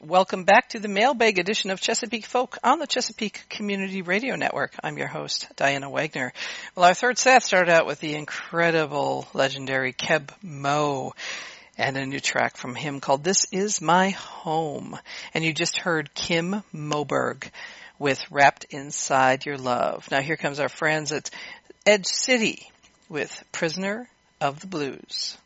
Welcome back to the mailbag edition of Chesapeake Folk on the Chesapeake Community Radio Network. I'm your host, Diana Wagner. Well, our third set started out with the incredible, legendary Keb Mo and a new track from him called This Is My Home. And you just heard Kim Moberg with Wrapped Inside Your Love. Now here comes our friends at Edge City with Prisoner of the Blues.